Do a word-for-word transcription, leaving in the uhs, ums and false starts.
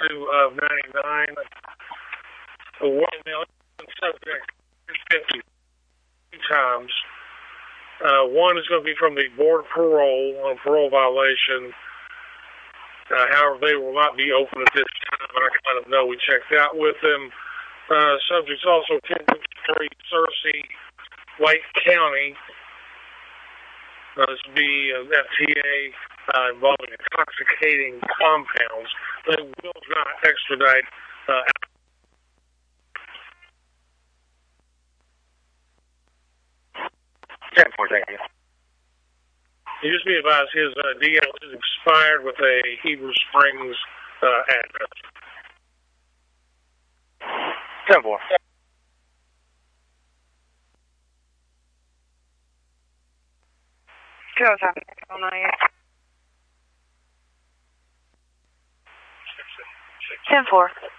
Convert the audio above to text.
two of ninety-nine. A one million subject fifty times. Uh, one is going to be from the Board of Parole on parole violation. Uh, however, they will not be open at this time, but I can let them know we checked out with them. Uh, subjects also ten fifty-three, Searcy, White County. Uh, this would be an F T A uh, involving intoxicating compounds. They will not extradite uh, ten four, thank you. You just be advised his uh, D L is expired with a Heber Springs uh, address. ten four. Go, Tommy. Oh, not yet. ten four.